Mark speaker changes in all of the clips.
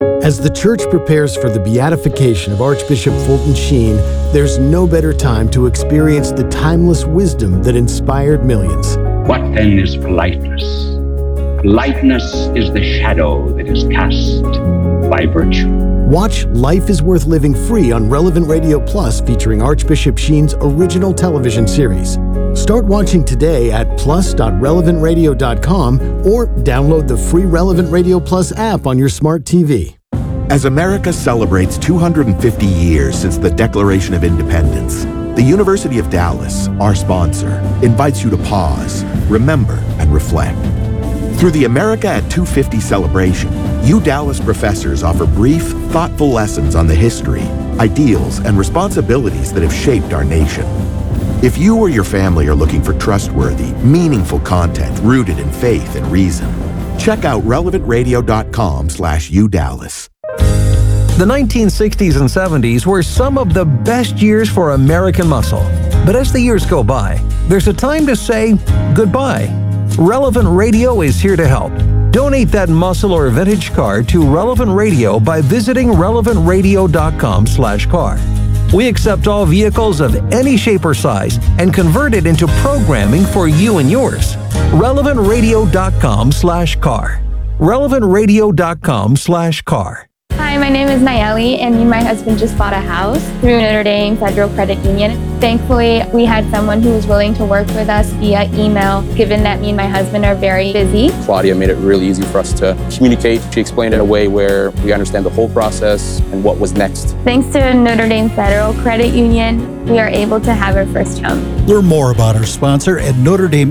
Speaker 1: As the Church prepares for the beatification of Archbishop Fulton Sheen, there's no better time to experience the timeless wisdom that inspired millions.
Speaker 2: What then is politeness? Politeness is the shadow that is cast by virtue.
Speaker 1: Watch Life is Worth Living free on Relevant Radio Plus, featuring Archbishop Sheen's original television series. Start watching today at plus.relevantradio.com or download the free Relevant Radio Plus app on your smart TV.
Speaker 3: As America celebrates 250 years since the Declaration of Independence, the University of Dallas, our sponsor, invites you to pause, remember, and reflect. Through the America at 250 celebration, UDallas professors offer brief, thoughtful lessons on the history, ideals, and responsibilities that have shaped our nation. If you or your family are looking for trustworthy, meaningful content rooted in faith and reason, check out relevantradio.com/UDallas.
Speaker 4: The 1960s and 70s were some of the best years for American muscle. But as the years go by, there's a time to say goodbye. Relevant Radio is here to help. Donate that muscle or vintage car to Relevant Radio by visiting relevantradio.com/car. We accept all vehicles of any shape or size and convert it into programming for you and yours. relevantradio.com/car. relevantradio.com/car.
Speaker 5: Hi, my name is Nayeli, and me and my husband just bought a house through Notre Dame Federal Credit Union. Thankfully, we had someone who was willing to work with us via email, given that me and my husband are very busy.
Speaker 6: Claudia made it really easy for us to communicate. She explained in a way where we understand the whole process and what was next.
Speaker 5: Thanks to Notre Dame Federal Credit Union, we are able to have our first home.
Speaker 7: Learn more about our sponsor at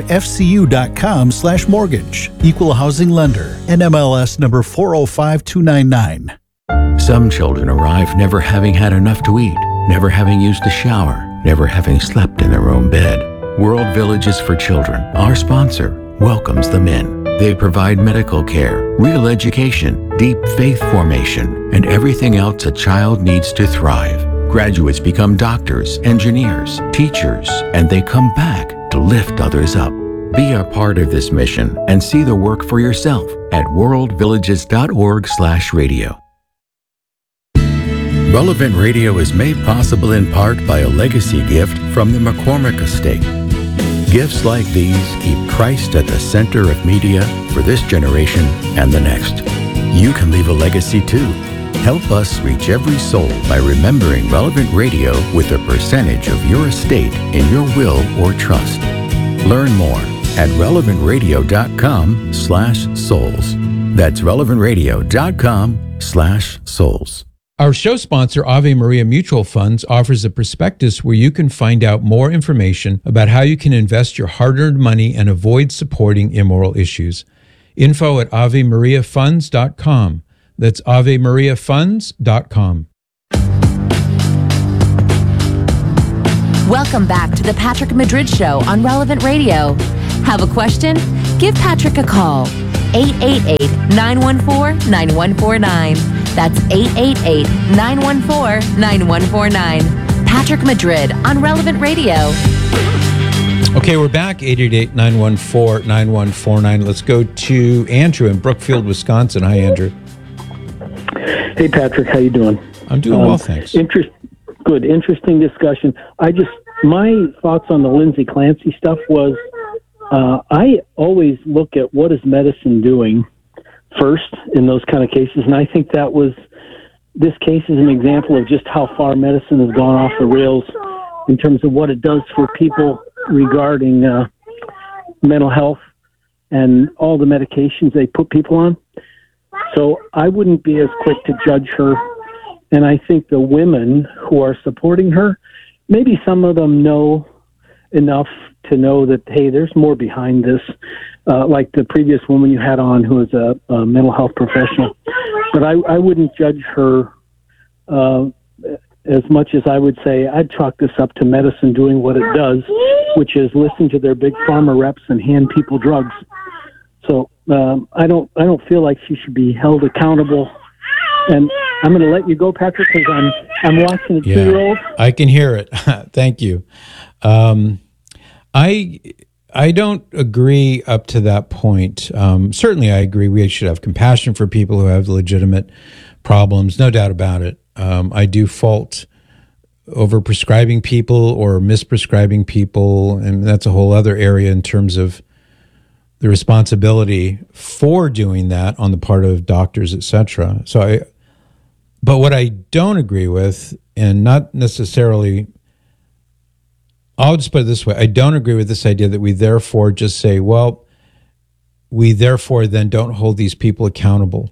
Speaker 7: NotreDameFCU.com/mortgage. Equal housing lender. NMLS number 405299.
Speaker 8: Some children arrive never having had enough to eat, never having used a shower, never having slept in their own bed. World Villages for Children, our sponsor, welcomes them in. They provide medical care, real education, deep faith formation, and everything else a child needs to thrive. Graduates become doctors, engineers, teachers, and they come back to lift others up. Be a part of this mission and see the work for yourself at worldvillages.org/radio. Relevant Radio is made possible in part by a legacy gift from the McCormick Estate. Gifts like these keep Christ at the center of media for this generation and the next. You can leave a legacy too. Help us reach every soul by remembering Relevant Radio with a percentage of your estate in your will or trust. Learn more at relevantradio.com/souls. That's relevantradio.com/souls.
Speaker 9: Our show sponsor, Ave Maria Mutual Funds, offers a prospectus where you can find out more information about how you can invest your hard-earned money and avoid supporting immoral issues. Info at AveMariaFunds.com. That's AveMariaFunds.com.
Speaker 10: Welcome back to the Patrick Madrid Show on Relevant Radio. Have a question? Give Patrick a call. 888-914-9149. That's 888-914-9149. Patrick Madrid on Relevant Radio.
Speaker 9: Okay, we're back. 888-914-9149. Let's go to Andrew in Brookfield, Wisconsin. Hi, Andrew.
Speaker 11: Hey, Patrick. How you doing?
Speaker 9: I'm doing well, thanks.
Speaker 11: Good. Interesting discussion. My thoughts on the Lindsay Clancy stuff was, I always look at what is medicine doing first in those kind of cases, and I think this case is an example of just how far medicine has gone off the rails in terms of what it does for people regarding mental health and all the medications they put people on. So I wouldn't be as quick to judge her, and I think the women who are supporting her, maybe some of them know enough to know that, hey, there's more behind this, like the previous woman you had on who was a mental health professional. But I wouldn't judge her as much as I would say I'd chalk this up to medicine doing what it does, which is listen to their big pharma reps and hand people drugs. So I don't feel like she should be held accountable. And I'm going to let you go, Patrick, because I'm watching a 2-year-old.
Speaker 9: I can hear it. Thank you. I I don't agree up to that point. Certainly, I agree we should have compassion for people who have legitimate problems, no doubt about it. I do fault overprescribing people or misprescribing people, and that's a whole other area in terms of the responsibility for doing that on the part of doctors, etc. But what I don't agree with, and not necessarily, I'll just put it this way, I don't agree with this idea that we therefore just say, well, we therefore then don't hold these people accountable.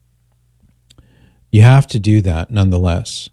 Speaker 9: You have to do that nonetheless.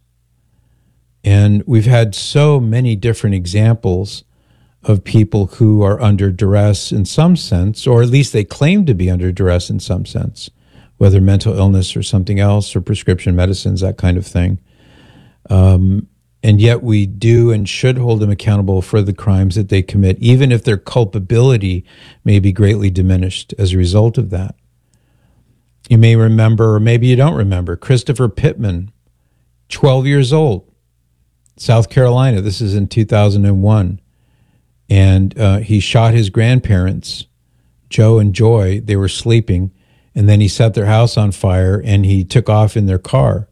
Speaker 9: And we've had so many different examples of people who are under duress in some sense, or at least they claim to be under duress in some sense, whether mental illness or something else, or prescription medicines, that kind of thing. And yet we do and should hold them accountable for the crimes that they commit, even if their culpability may be greatly diminished as a result of that. You may remember, or maybe you don't remember, Christopher Pittman, 12 years old, South Carolina. This is in 2001. And he shot his grandparents, Joe and Joy. They were sleeping. And then he set their house on fire and he took off in their car.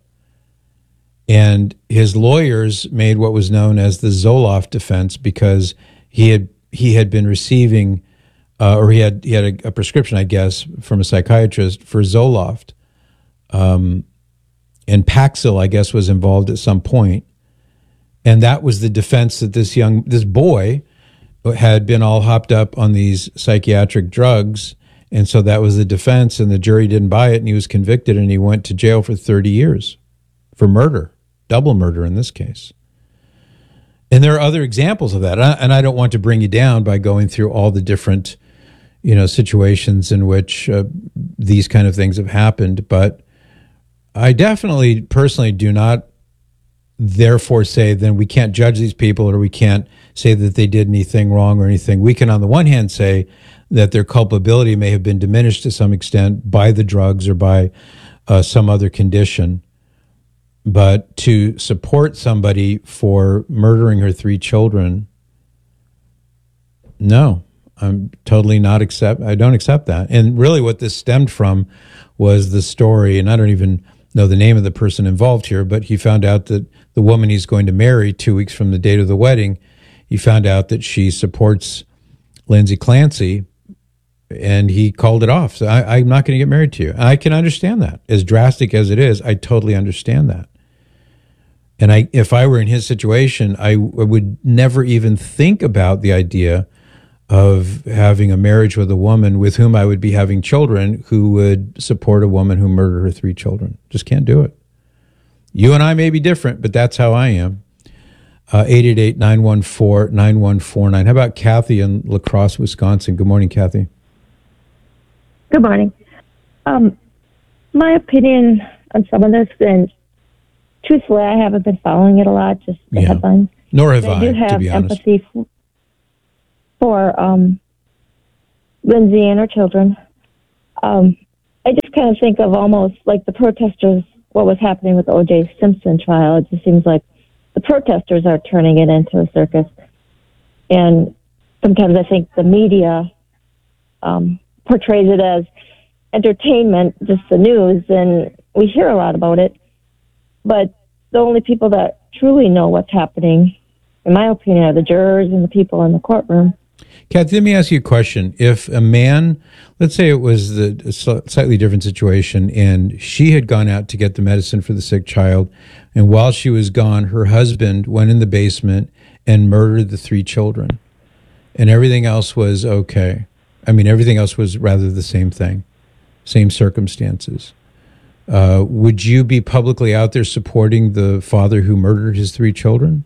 Speaker 9: And his lawyers made what was known as the Zoloft defense because he had been receiving, or he had a prescription, I guess, from a psychiatrist for Zoloft. And Paxil, I guess, was involved at some point. And that was the defense that this boy had been all hopped up on these psychiatric drugs. And so that was the defense, and the jury didn't buy it, and he was convicted, and he went to jail for 30 years for murder, double murder in this case. And there are other examples of that. And I don't want to bring you down by going through all the different, situations in which these kind of things have happened. But I definitely personally do not therefore say then we can't judge these people, or we can't say that they did anything wrong or anything. We can, on the one hand, say that their culpability may have been diminished to some extent by the drugs or by some other condition. But to support somebody for murdering her 3 children, no, I'm totally not I don't accept that. And really what this stemmed from was the story, and I don't even know the name of the person involved here, but he found out that the woman he's going to marry 2 weeks from the date of the wedding, he found out that she supports Lindsay Clancy, and he called it off. So I'm not going to get married to you. And I can understand that. As drastic as it is, I totally understand that. And if I were in his situation, I would never even think about the idea of having a marriage with a woman with whom I would be having children who would support a woman who murdered her 3 children. Just can't do it. You and I may be different, but that's how I am. 888-914-9149. How about Kathy in La Crosse, Wisconsin? Good morning, Kathy.
Speaker 12: Good morning. My opinion on some of this, and truthfully, I haven't been following it a lot, just the headlines.
Speaker 9: Nor have I,
Speaker 12: do have
Speaker 9: to be honest.
Speaker 12: Empathy for Lindsay and her children. I just kind of think of almost like the protesters, what was happening with the O.J. Simpson trial. It just seems like the protesters are turning it into a circus. And sometimes I think the media portrays it as entertainment, just the news, and we hear a lot about it. But the only people that truly know what's happening, in my opinion, are the jurors and the people in the courtroom.
Speaker 9: Kathy, let me ask you a question. If a man, let's say it was a slightly different situation, and she had gone out to get the medicine for the sick child, and while she was gone, her husband went in the basement and murdered the 3 children, and everything else was okay. I mean, everything else was rather the same thing, same circumstances. Would you be publicly out there supporting the father who murdered his 3 children?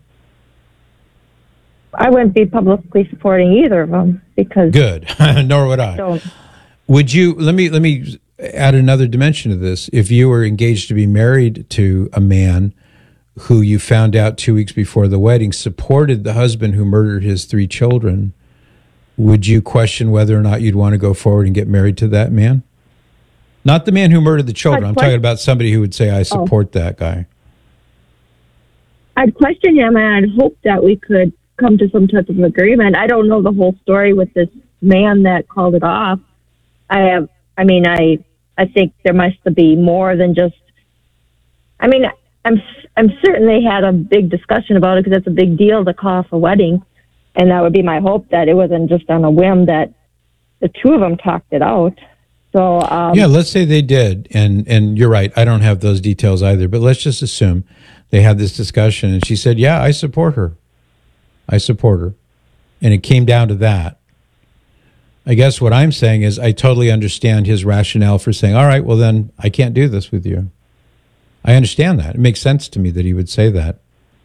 Speaker 12: I wouldn't be publicly supporting either of them because
Speaker 9: good. Nor would I.
Speaker 12: Don't.
Speaker 9: Would you? Let me add another dimension to this. If you were engaged to be married to a man who you found out 2 weeks before the wedding supported the husband who murdered his 3 children, would you question whether or not you'd want to go forward and get married to that man? Not the man who murdered the children. I'm talking about somebody who would say, I support that guy.
Speaker 12: I'd question him, and I'd hope that we could come to some type of agreement. I don't know the whole story with this man that called it off. I think there must be more than just. I mean, I'm certain they had a big discussion about it because it's a big deal to call off a wedding, and that would be my hope that it wasn't just on a whim that the two of them talked it out. So
Speaker 9: yeah, let's say they did, and you're right. I don't have those details either, but let's just assume they had this discussion, and she said, "Yeah, I support her. I support her," and it came down to that. I guess what I'm saying is I totally understand his rationale for saying, "All right, well then I can't do this with you." I understand that. It makes sense to me that he would say that.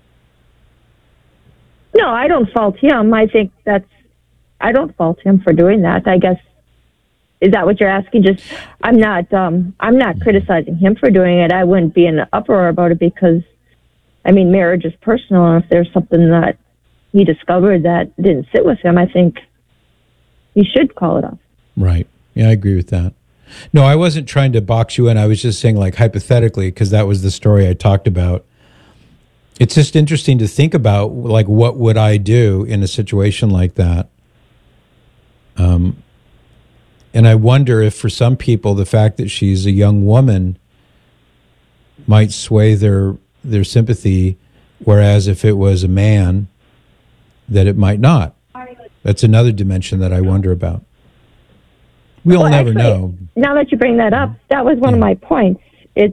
Speaker 12: No, I don't fault him. I don't fault him for doing that. I guess, is that what you're asking? Just, I'm not criticizing him for doing it. I wouldn't be in an uproar about it because, I mean, marriage is personal, and if there's something that he discovered that didn't sit with him, I think he should call it off.
Speaker 9: Right. Yeah, I agree with that. No, I wasn't trying to box you in. I was just saying, like, hypothetically, because that was the story I talked about. It's just interesting to think about, like, what would I do in a situation like that? And I wonder if for some people, the fact that she's a young woman might sway their sympathy, whereas if it was a man, that it might not. That's another dimension that I wonder about. We'll never know.
Speaker 12: Now that you bring that up, that was one of my points. It's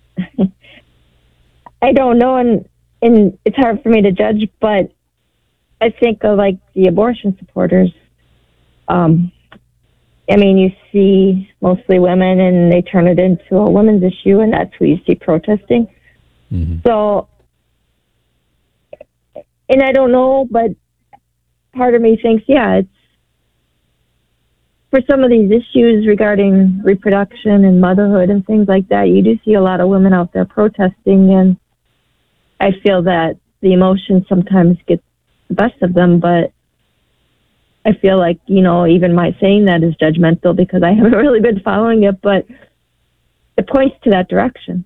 Speaker 12: I don't know, and it's hard for me to judge, but I think of like the abortion supporters. I mean, you see mostly women, and they turn it into a women's issue, and that's who you see protesting. Mm-hmm. So, and I don't know, but part of me thinks, yeah, it's for some of these issues regarding reproduction and motherhood and things like that, you do see a lot of women out there protesting, and I feel that the emotions sometimes get the best of them, but I feel like, you know, even my saying that is judgmental because I haven't really been following it, but it points to that direction.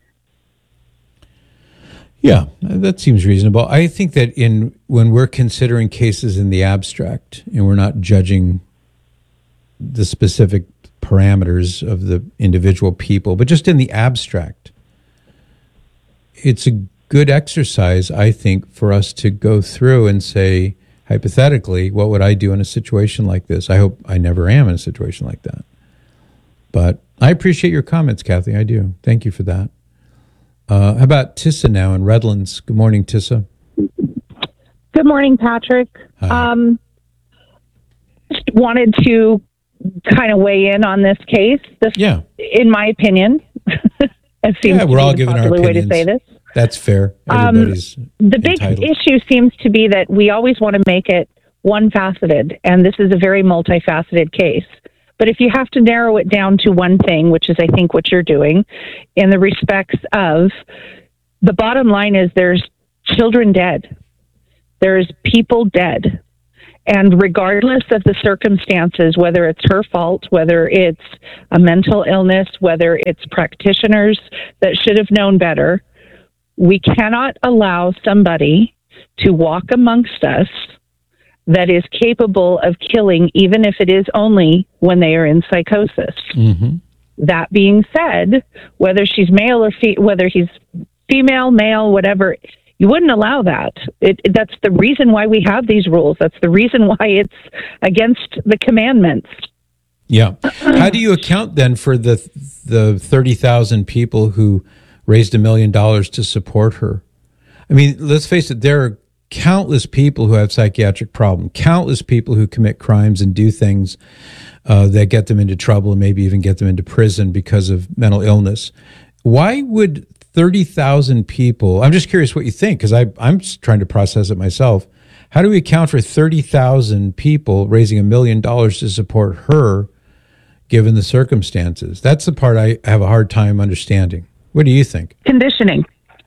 Speaker 9: Yeah, that seems reasonable. I think that when we're considering cases in the abstract and we're not judging the specific parameters of the individual people, but just in the abstract, it's a good exercise, I think, for us to go through and say, hypothetically, what would I do in a situation like this? I hope I never am in a situation like that. But I appreciate your comments, Kathy. I do. Thank you for that. How about Tissa now in Redlands? Good morning, Tissa.
Speaker 13: Good morning, Patrick. Just wanted to kind of weigh in on this case. In my opinion, it seems
Speaker 9: we're all giving our opinions.
Speaker 13: Way to say this.
Speaker 9: That's fair. Everybody's
Speaker 13: the big issue seems to be that we always want to make it one-faceted, and this is a very multifaceted case. But if you have to narrow it down to one thing, which is I think what you're doing, in the respects of the bottom line is there's children dead. There's people dead. And regardless of the circumstances, whether it's her fault, whether it's a mental illness, whether it's practitioners that should have known better, we cannot allow somebody to walk amongst us that is capable of killing, even if it is only when they are in psychosis. Mm-hmm. That being said, whether she's male or whether he's female, male, whatever, you wouldn't allow that. That's the reason why we have these rules. That's the reason why it's against the commandments.
Speaker 9: Yeah. How do you account then for the 30,000 people who raised $1 million to support her? I mean, let's face it, there are countless people who have psychiatric problems, countless people who commit crimes and do things that get them into trouble and maybe even get them into prison because of mental illness. Why would 30,000 people, I'm just curious what you think, because I'm trying to process it myself. How do we account for 30,000 people raising $1 million to support her given the circumstances? That's the part I have a hard time understanding. What do you think?
Speaker 13: Conditioning.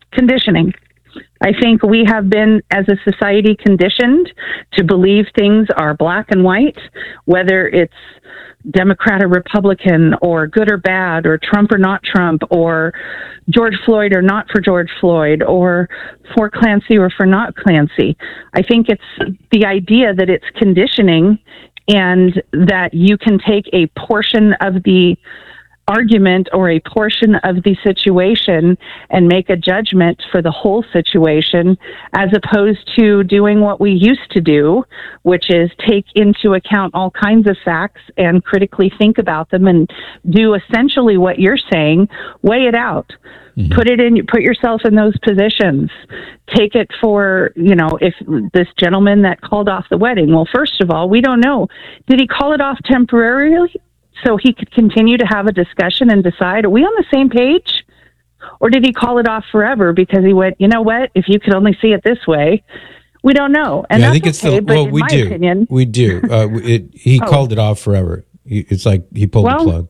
Speaker 13: I think we have been, as a society, conditioned to believe things are black and white, whether it's Democrat or Republican, or good or bad, or Trump or not Trump, or George Floyd or not for George Floyd, or for Clancy or for not Clancy. I think it's the idea that it's conditioning and that you can take a portion of the argument or a portion of the situation and make a judgment for the whole situation, as opposed to doing what we used to do, which is take into account all kinds of facts and critically think about them and do essentially what you're saying, weigh it out. Mm-hmm. Put yourself in those positions. Take it for, if this gentleman that called off the wedding, well, first of all, we don't know. Did he call it off temporarily so he could continue to have a discussion and decide, are we on the same page? Or did he call it off forever because he went, you know what, if you could only see it this way? We don't know. And
Speaker 9: yeah,
Speaker 13: that's
Speaker 9: I think it's
Speaker 13: okay, but in
Speaker 9: we
Speaker 13: my
Speaker 9: do.
Speaker 13: opinion,
Speaker 9: We do. He called it off forever. It's like he pulled the plug.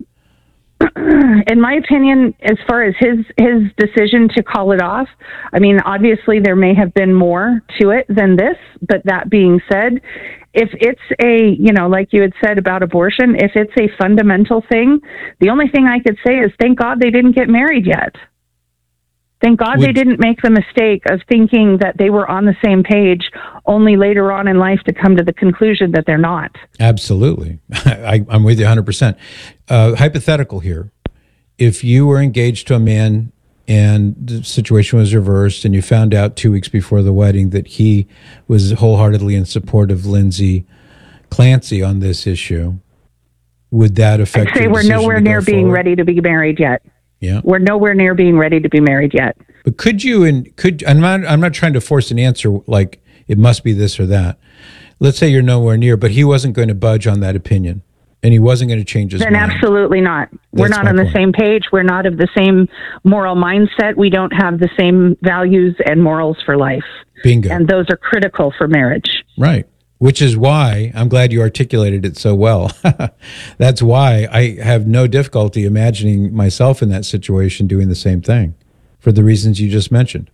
Speaker 13: In my opinion, as far as his decision to call it off, I mean, obviously there may have been more to it than this, but that being said, if it's like you had said about abortion, if it's a fundamental thing, the only thing I could say is thank God they didn't get married yet. Thank God they didn't make the mistake of thinking that they were on the same page, only later on in life to come to the conclusion that they're not.
Speaker 9: Absolutely. I'm with you 100%. Hypothetical here. If you were engaged to a man and the situation was reversed and you found out 2 weeks before the wedding that he was wholeheartedly in support of Lindsay Clancy on this issue, would that affect
Speaker 13: I'd say
Speaker 9: your
Speaker 13: we're
Speaker 9: decision
Speaker 13: nowhere
Speaker 9: to go
Speaker 13: near being
Speaker 9: forward?
Speaker 13: ready to be married yet.
Speaker 9: Yeah.
Speaker 13: We're nowhere near being ready to be married yet.
Speaker 9: But I'm not trying to force an answer like it must be this or that. Let's say you're nowhere near, but he wasn't going to budge on that opinion and he wasn't going to change his mind.
Speaker 13: Then absolutely not. We're not on the same page. We're not of the same moral mindset. We don't have the same values and morals for life.
Speaker 9: Bingo.
Speaker 13: And those are critical for marriage.
Speaker 9: Right. Which is why I'm glad you articulated it so well. That's why I have no difficulty imagining myself in that situation doing the same thing for the reasons you just mentioned.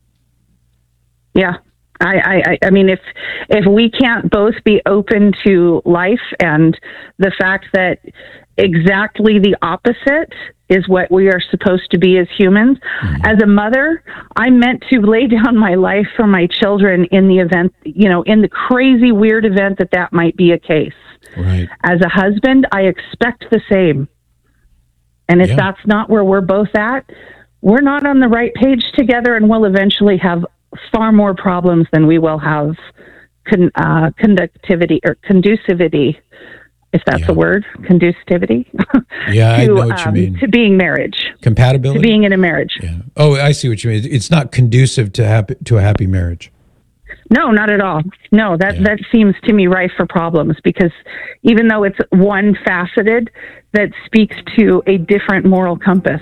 Speaker 13: Yeah. I mean, if we can't both be open to life and the fact that exactly the opposite is what we are supposed to be as humans. Mm-hmm. As a mother, I meant to lay down my life for my children in the event, in the crazy, weird event that might be a case.
Speaker 9: Right.
Speaker 13: As a husband, I expect the same. And if that's not where we're both at, we're not on the right page together, and we'll eventually have far more problems than we will have conductivity or conducivity, if that's a word, conductivity.
Speaker 9: Yeah, I know what you mean.
Speaker 13: To being marriage.
Speaker 9: Compatibility?
Speaker 13: To being in a marriage.
Speaker 9: Yeah. Oh, I see what you mean. It's not conducive to a happy marriage.
Speaker 13: No, not at all. No, that seems to me rife for problems, because even though it's one faceted, that speaks to a different moral compass.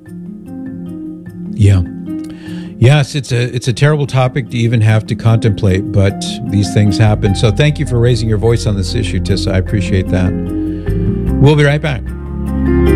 Speaker 9: Yeah. Yes, it's a terrible topic to even have to contemplate, but these things happen. So thank you for raising your voice on this issue, Tissa. I appreciate that. We'll be right back.